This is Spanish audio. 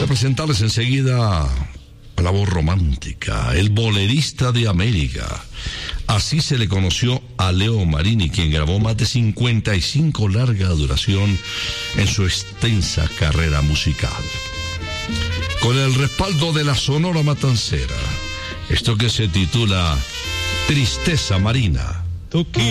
Voy a presentarles enseguida a la voz romántica, el bolerista de América. Así se le conoció a Leo Marini, quien grabó más de 55 larga duración en su extensa carrera musical. Con el respaldo de la Sonora Matancera, esto que se titula Tristeza Marina.